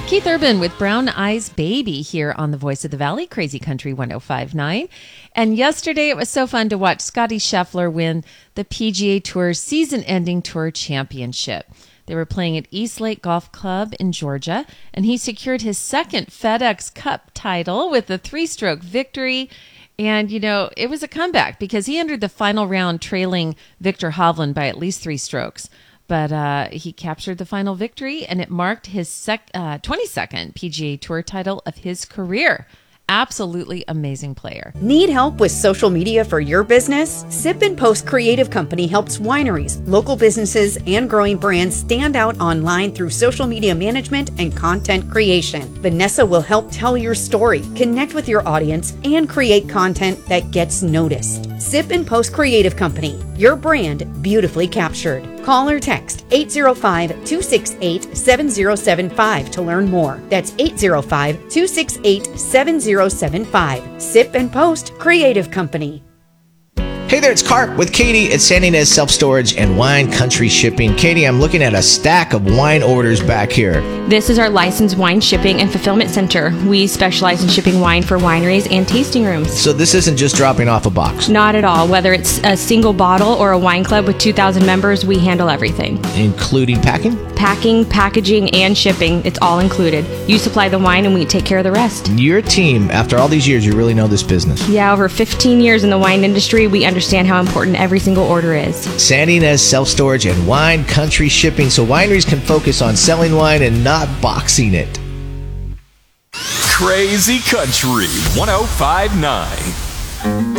Keith Urban with Brown Eyes Baby here on the Voice of the Valley, Crazy Country 105.9. And yesterday it was so fun to watch Scottie Scheffler win the PGA Tour season-ending tour championship. They were playing at East Lake Golf Club in Georgia, and he secured his second FedEx Cup title with a 3-stroke victory. And, you know, it was a comeback because he entered the final round trailing Victor Hovland by at least 3 strokes. But he captured the final victory, and it marked his 22nd PGA Tour title of his career. Absolutely amazing player. Need help with social media for your business? Sip and Post Creative Company helps wineries, local businesses, and growing brands stand out online through social media management and content creation. Vanessa will help tell your story, connect with your audience, and create content that gets noticed. Sip and Post Creative Company, your brand beautifully captured. Call or text 805-268-7075 to learn more. That's 805-268-7075. Sip and Post Creative Company. Hey there, it's Carp with Katie at San Ynez Self Storage and Wine Country Shipping. Katie, I'm looking at a stack of wine orders back here. This is our licensed wine shipping and fulfillment center. We specialize in shipping wine for wineries and tasting rooms. So this isn't just dropping off a box? Not at all. Whether it's a single bottle or a wine club with 2,000 members, we handle everything. Including packing? Packing, packaging, and shipping. It's all included. You supply the wine and we take care of the rest. Your team, after all these years, you really know this business. Yeah, over 15 years in the wine industry, we understand how important every single order is. San Ynez Self Storage and Wine Country Shipping, so wineries can focus on selling wine and not boxing it. Crazy Country 105.9.